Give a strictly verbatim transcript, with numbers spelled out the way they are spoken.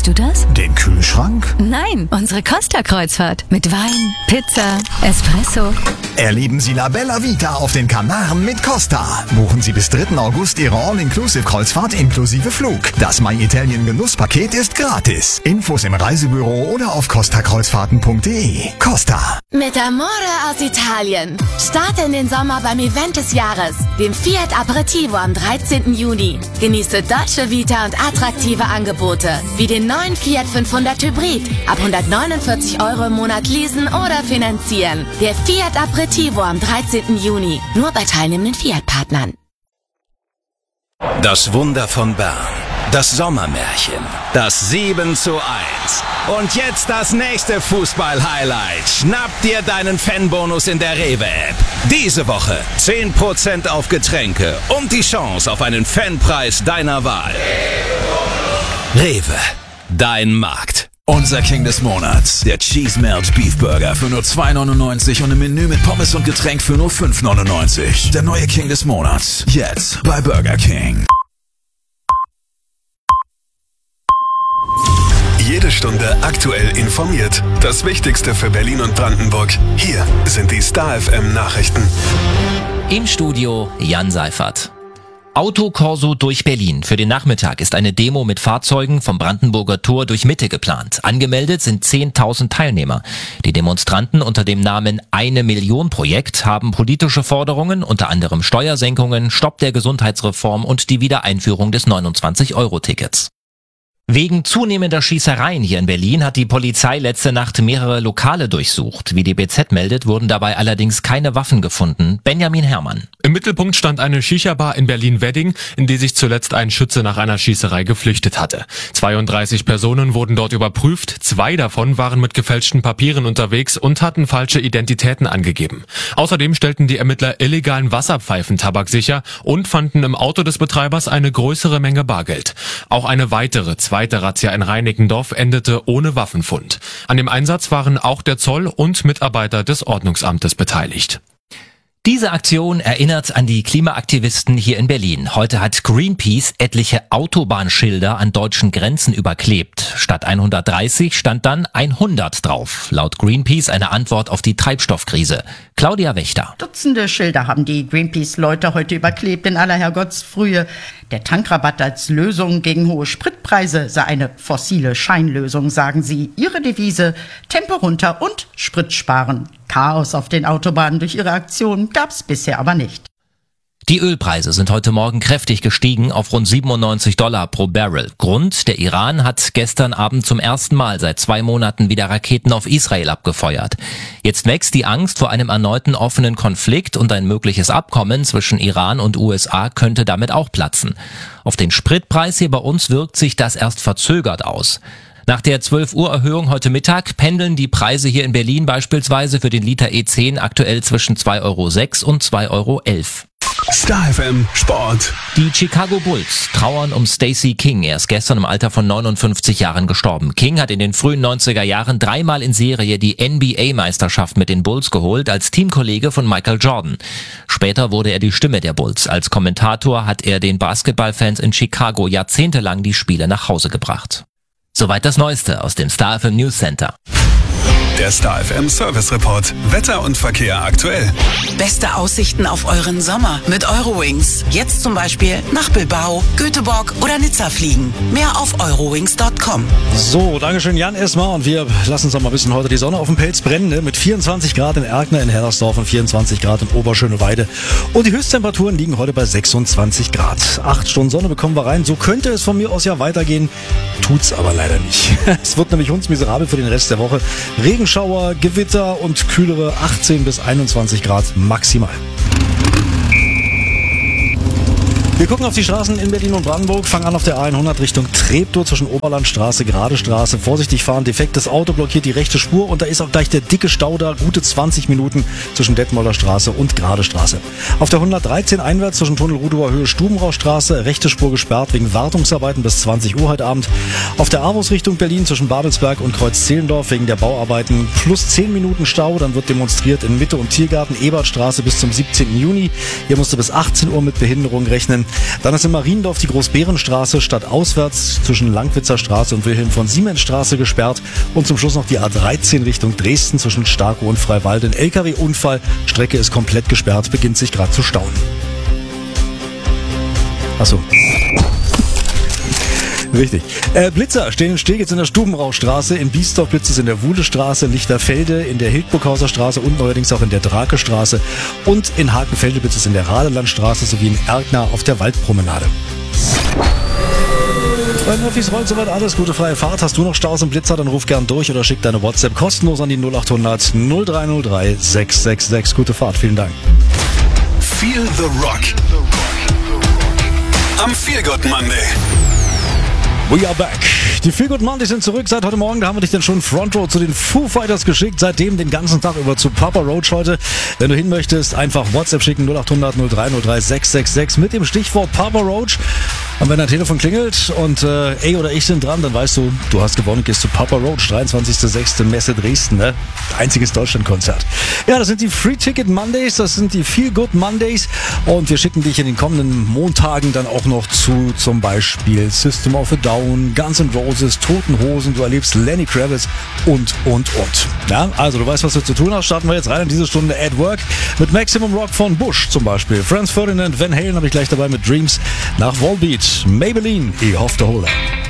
du das? Den Kühlschrank? Nein, unsere Costa-Kreuzfahrt. Mit Wein, Pizza, Espresso. Erleben Sie La Bella Vita auf den Kanaren mit Costa. Buchen Sie bis dritten August Ihre All-Inclusive-Kreuzfahrt inklusive Flug. Das My Italien Genusspaket ist gratis. Infos im Reisebüro oder auf costa kreuzfahrten punkt de. Costa. Mit Amore aus Italien. Starte in den Sommer beim Event des Jahres, dem Fiat Aperitivo am dreizehnten Juni. Genieße Dolce Vita und attraktive Angebote, wie den neuen Fiat fünfhundert Hybrid. Ab hundertneunundvierzig Euro im Monat leasen oder finanzieren. Der Fiat Aperitivo am dreizehnten Juni. Nur bei teilnehmenden Fiat-Partnern. Das Wunder von Bern. Das Sommermärchen. Das sieben zu eins. Und jetzt das nächste Fußball-Highlight. Schnapp dir deinen Fanbonus in der Rewe-App. Diese Woche zehn Prozent auf Getränke und die Chance auf einen Fanpreis deiner Wahl. Rewe. Dein Markt. Unser King des Monats, der Cheese Melt Beef Burger für nur zwei neunundneunzig und ein Menü mit Pommes und Getränk für nur fünf neunundneunzig. Der neue King des Monats, jetzt bei Burger King. Jede Stunde aktuell informiert. Das Wichtigste für Berlin und Brandenburg. Hier sind die Star F M Nachrichten. Im Studio Jan Seifert. Autokorso durch Berlin. Für den Nachmittag ist eine Demo mit Fahrzeugen vom Brandenburger Tor durch Mitte geplant. Angemeldet sind zehntausend Teilnehmer. Die Demonstranten unter dem Namen Eine Million Projekt haben politische Forderungen, unter anderem Steuersenkungen, Stopp der Gesundheitsreform und die Wiedereinführung des neunundzwanzig Euro Tickets. Wegen zunehmender Schießereien hier in Berlin hat die Polizei letzte Nacht mehrere Lokale durchsucht. Wie die B Z meldet, wurden dabei allerdings keine Waffen gefunden. Benjamin Herrmann. Im Mittelpunkt stand eine Shisha-Bar in Berlin-Wedding, in die sich zuletzt ein Schütze nach einer Schießerei geflüchtet hatte. zweiunddreißig Personen wurden dort überprüft. Zwei davon waren mit gefälschten Papieren unterwegs und hatten falsche Identitäten angegeben. Außerdem stellten die Ermittler illegalen Wasserpfeifentabak sicher und fanden im Auto des Betreibers eine größere Menge Bargeld. Auch eine weitere Zweite Razzia in Reinickendorf endete ohne Waffenfund. An dem Einsatz waren auch der Zoll und Mitarbeiter des Ordnungsamtes beteiligt. Diese Aktion erinnert an die Klimaaktivisten hier in Berlin. Heute hat Greenpeace etliche Autobahnschilder an deutschen Grenzen überklebt. Statt hundertdreißig stand dann hundert drauf. Laut Greenpeace eine Antwort auf die Treibstoffkrise. Claudia Wächter. Dutzende Schilder haben die Greenpeace-Leute heute überklebt in aller Herrgottsfrühe. Der Tankrabatt als Lösung gegen hohe Spritpreise sei eine fossile Scheinlösung, sagen sie. Ihre Devise: Tempo runter und Sprit sparen. Chaos auf den Autobahnen durch ihre Aktion gab's bisher aber nicht. Die Ölpreise sind heute Morgen kräftig gestiegen auf rund siebenundneunzig Dollar pro Barrel. Grund: der Iran hat gestern Abend zum ersten Mal seit zwei Monaten wieder Raketen auf Israel abgefeuert. Jetzt wächst die Angst vor einem erneuten offenen Konflikt und ein mögliches Abkommen zwischen Iran und U S A könnte damit auch platzen. Auf den Spritpreis hier bei uns wirkt sich das erst verzögert aus. Nach der zwölf Uhr Erhöhung heute Mittag pendeln die Preise hier in Berlin beispielsweise für den Liter E zehn aktuell zwischen zwei Euro sechs und zwei Euro elf. Star F M Sport. Die Chicago Bulls trauern um Stacey King. Er ist gestern im Alter von neunundfünfzig Jahren gestorben. King hat in den frühen neunziger Jahren dreimal in Serie die N B A-Meisterschaft mit den Bulls geholt, als Teamkollege von Michael Jordan. Später wurde er die Stimme der Bulls. Als Kommentator hat er den Basketballfans in Chicago jahrzehntelang die Spiele nach Hause gebracht. Soweit das Neueste aus dem Star F M News Center. Der Star F M Service Report. Wetter und Verkehr aktuell. Beste Aussichten auf euren Sommer mit Eurowings. Jetzt zum Beispiel nach Bilbao, Göteborg oder Nizza fliegen. Mehr auf eurowings punkt com. So, dankeschön Jan erstmal. Und wir lassen uns noch mal ein bisschen heute die Sonne auf dem Pelz brennen. Ne? Mit vierundzwanzig Grad in Erkner, in Hellersdorf und vierundzwanzig Grad in Oberschöneweide. Und die Höchsttemperaturen liegen heute bei sechsundzwanzig Grad. Acht Stunden Sonne bekommen wir rein. So könnte es von mir aus ja weitergehen. Tut's aber leider nicht. Es wird nämlich hundsmiserabel für den Rest der Woche. Regenschauer, Gewitter und kühlere achtzehn bis einundzwanzig Grad maximal. Wir gucken auf die Straßen in Berlin und Brandenburg, fangen an auf der A hundert Richtung Treptow zwischen Oberlandstraße, Gerade Straße. Vorsichtig fahren, defektes Auto blockiert die rechte Spur und da ist auch gleich der dicke Stau da, gute zwanzig Minuten zwischen Detmolder Straße und Gerade Straße. Auf der hundertdreizehn einwärts zwischen Tunnel Rudower Höhe Stubenrauchstraße, rechte Spur gesperrt wegen Wartungsarbeiten bis zwanzig Uhr heute Abend. Auf der Avus Richtung Berlin zwischen Babelsberg und Kreuz-Zehlendorf wegen der Bauarbeiten plus zehn Minuten Stau, dann wird demonstriert in Mitte und Tiergarten, Ebertstraße bis zum siebzehnten Juni. Hier musst du bis achtzehn Uhr mit Behinderung rechnen. Dann ist in Mariendorf die Großbärenstraße stadtauswärts zwischen Langwitzer Straße und Wilhelm von Siemens Straße gesperrt. Und zum Schluss noch die A dreizehn Richtung Dresden zwischen Starkow und Freiwald. Ein L K W-Unfall, Strecke ist komplett gesperrt, beginnt sich gerade zu stauen. Achso. Richtig. Äh, Blitzer stehen in Steglitz in der Stubenrauchstraße, in Biesdorf blitzt es in der Wuhlestraße, Lichterfelde in der Hildburghauser Straße und neuerdings auch in der Drakestraße. Und in Hakenfelde blitzt es in der Radelandstraße sowie in Erkner auf der Waldpromenade. Bei Murphys rollt soweit alles. Gute freie Fahrt. Hast du noch Staus und Blitzer, dann ruf gern durch oder schick deine WhatsApp kostenlos an die null acht hundert null drei null drei sechs sechs sechs. Gute Fahrt. Vielen Dank. Feel the Rock. Am Feel Good Monday. We are back. Die Feel Good Mondays sind zurück. Seit heute Morgen, da haben wir dich dann schon Front Row zu den Foo Fighters geschickt. Seitdem den ganzen Tag über zu Papa Roach heute. Wenn du hin möchtest, einfach WhatsApp schicken null acht hundert null drei null drei sechs sechs sechs mit dem Stichwort Papa Roach. Und wenn dein Telefon klingelt und äh, ey oder ich sind dran, dann weißt du, du hast gewonnen, gehst zu Papa Roach, dreiundzwanzigster sechster Messe Dresden, ne? Einziges Deutschlandkonzert. Ja, das sind die Free Ticket Mondays, das sind die Feel Good Mondays und wir schicken dich in den kommenden Montagen dann auch noch zu zum Beispiel System of a Down, Guns N' Roses, Toten Hosen, du erlebst Lenny Kravitz und, und, und. Ja, also du weißt, was du zu tun hast. Starten wir jetzt rein in diese Stunde at Work mit Maximum Rock von Bush zum Beispiel. Franz Ferdinand, Van Halen habe ich gleich dabei mit Dreams nach Volbeat. Maybelline, ich hoffe, der Holer.